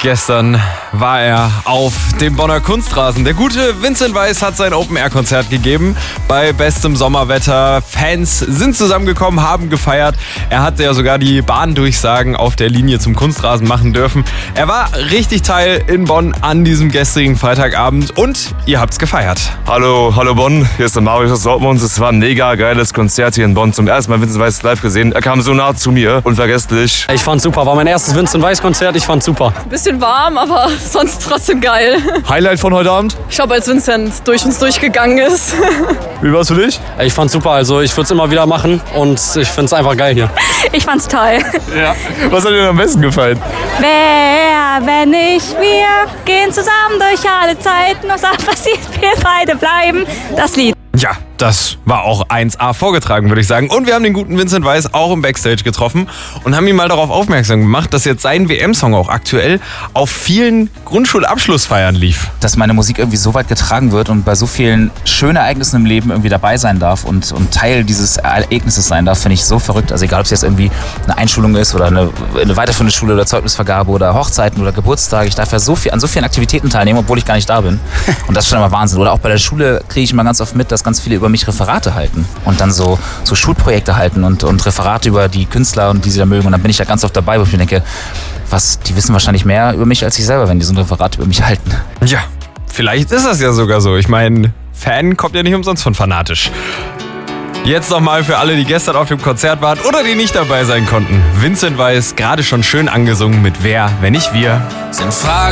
Gestern war er auf dem Bonner Kunstrasen. Der gute Vincent Weiss hat sein Open-Air-Konzert gegeben bei bestem Sommerwetter. Fans sind zusammengekommen, haben gefeiert. Er hatte ja sogar die Bahndurchsagen auf der Linie zum Kunstrasen machen dürfen. Er war richtig Teil in Bonn an diesem gestrigen Freitagabend und ihr habt's gefeiert. Hallo Bonn, hier ist der Marius aus Dortmund. Es war ein mega geiles Konzert hier in Bonn. Zum ersten Mal Vincent Weiss live gesehen. Er kam so nah zu mir, unvergesslich. Ich fand's super, war mein erstes Vincent Weiss-Konzert. Ich fand's super. Bisschen warm, aber sonst trotzdem geil. Highlight von heute Abend? Ich glaube, als Vincent durch uns durchgegangen ist. Wie war's für dich? Ich fand's super, also ich würde es immer wieder machen und ich find's einfach geil hier. Ich fand's toll. Ja. Was hat dir am besten gefallen? Wer, wenn nicht wir, gehen zusammen durch alle Zeiten und was passiert, wir beide bleiben. Das Lied. Ja, das war auch 1A vorgetragen, würde ich sagen. Und wir haben den guten Vincent Weiss auch im Backstage getroffen und haben ihn mal darauf aufmerksam gemacht, dass jetzt sein WM-Song auch aktuell auf vielen Grundschulabschlussfeiern lief. Dass meine Musik irgendwie so weit getragen wird und bei so vielen schönen Ereignissen im Leben irgendwie dabei sein darf und Teil dieses Ereignisses sein darf, finde ich so verrückt. Also egal, ob es jetzt irgendwie eine Einschulung ist oder eine weiterführende Schule oder Zeugnisvergabe oder Hochzeiten oder Geburtstage. Ich darf ja an so vielen Aktivitäten teilnehmen, obwohl ich gar nicht da bin. Und das ist schon immer Wahnsinn. Oder auch bei der Schule kriege ich immer ganz oft mit, dass ganz viele über mich Referate halten und dann so Schulprojekte halten und Referate über die Künstler und die sie da mögen. Und dann bin ich da ganz oft dabei, wo ich mir denke, die wissen wahrscheinlich mehr über mich als ich selber, wenn die so ein Referat über mich halten. Ja, vielleicht ist das ja sogar so. Ich meine, Fan kommt ja nicht umsonst von fanatisch. Jetzt nochmal für alle, die gestern auf dem Konzert waren oder die nicht dabei sein konnten. Vincent Weiss gerade schon schön angesungen mit Wer, wenn nicht wir. Sind Fragen